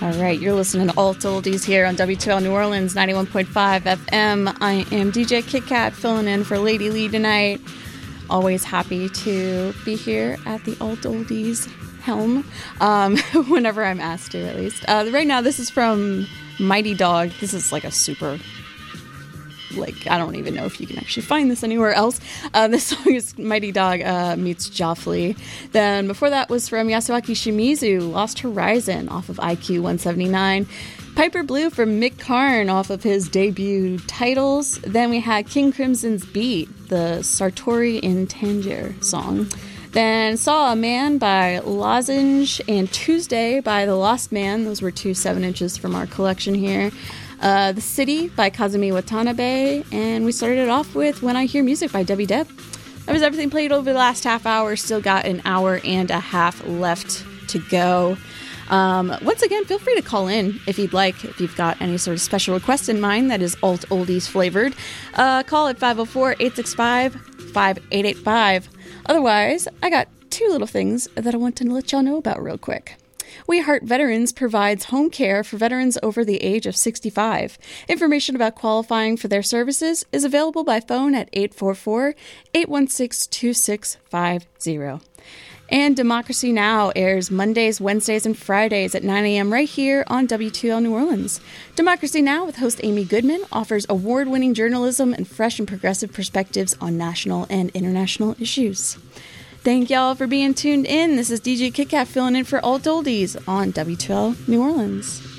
All right, you're listening to Alt Oldies here on W2L New Orleans 91.5 FM. I am DJ Kit Kat filling in for Lady Lee tonight. Always happy to be here at the Alt Oldies helm, whenever I'm asked to, at least. Right now, this is from Mighty Dog. This is like a super, I don't even know if you can actually find this anywhere else. This song is Mighty Dog meets Joffrey. Then before that was from Yasuaki Shimizu, Lost Horizon off of IQ 179. Piper Blue from Mick Karn off of his debut Titles. Then we had King Crimson's Beat, the Sartori in Tangier song. Then Saw a Man by Lozenge and Tuesday by The Lost Man. Those were 2 7-inches from our collection here. The City by Kazumi Watanabe, and we started it off with When I Hear Music by Debbie Deb. That was everything played over the last half hour. Still got an hour and a half left to go. Once again, feel free to call in if you'd like, if you've got any sort of special request in mind that is Alt Oldies flavored. Call at 504-865-5885. Otherwise, I got 2 little things that I want to let y'all know about real quick. We Heart Veterans provides home care for veterans over the age of 65. Information about qualifying for their services is available by phone at 844-816-2650. And Democracy Now! Airs Mondays, Wednesdays, and Fridays at 9 a.m. right here on W2L New Orleans. Democracy Now! With host Amy Goodman offers award-winning journalism and fresh and progressive perspectives on national and international issues. Thank y'all for being tuned in. This is DJ Kit Kat filling in for Alt Oldies on W2L New Orleans.